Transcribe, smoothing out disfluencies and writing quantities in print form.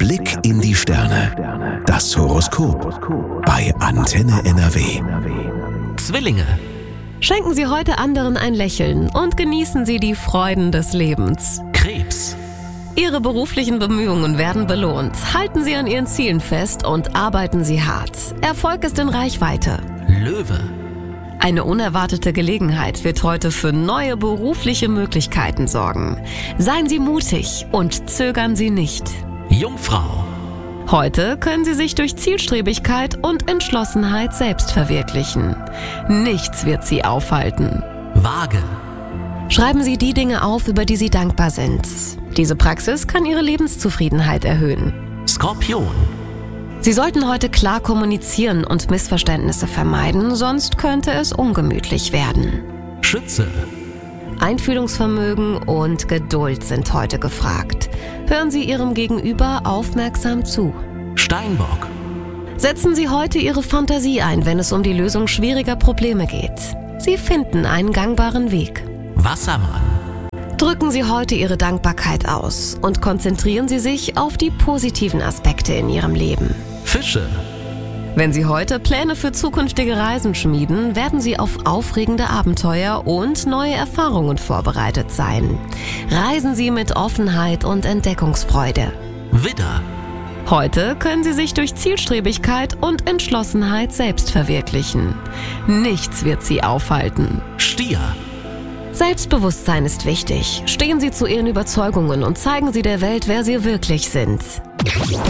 Blick in die Sterne. Das Horoskop bei Antenne NRW. Zwillinge. Schenken Sie heute anderen ein Lächeln und genießen Sie die Freuden des Lebens. Krebs. Ihre beruflichen Bemühungen werden belohnt. Halten Sie an Ihren Zielen fest und arbeiten Sie hart. Erfolg ist in Reichweite. Löwe. Eine unerwartete Gelegenheit wird heute für neue berufliche Möglichkeiten sorgen. Seien Sie mutig und zögern Sie nicht. Jungfrau. Heute können Sie sich durch Zielstrebigkeit und Entschlossenheit selbst verwirklichen. Nichts wird Sie aufhalten. Waage. Schreiben Sie die Dinge auf, über die Sie dankbar sind. Diese Praxis kann Ihre Lebenszufriedenheit erhöhen. Skorpion. Sie sollten heute klar kommunizieren und Missverständnisse vermeiden, sonst könnte es ungemütlich werden. Schütze. Einfühlungsvermögen und Geduld sind heute gefragt. Hören Sie Ihrem Gegenüber aufmerksam zu. Steinbock. Setzen Sie heute Ihre Fantasie ein, wenn es um die Lösung schwieriger Probleme geht. Sie finden einen gangbaren Weg. Wassermann. Drücken Sie heute Ihre Dankbarkeit aus und konzentrieren Sie sich auf die positiven Aspekte in Ihrem Leben. Fische. Wenn Sie heute Pläne für zukünftige Reisen schmieden, werden Sie auf aufregende Abenteuer und neue Erfahrungen vorbereitet sein. Reisen Sie mit Offenheit und Entdeckungsfreude. Widder. Heute können Sie sich durch Zielstrebigkeit und Entschlossenheit selbst verwirklichen. Nichts wird Sie aufhalten. Stier. Selbstbewusstsein ist wichtig. Stehen Sie zu Ihren Überzeugungen und zeigen Sie der Welt, wer Sie wirklich sind.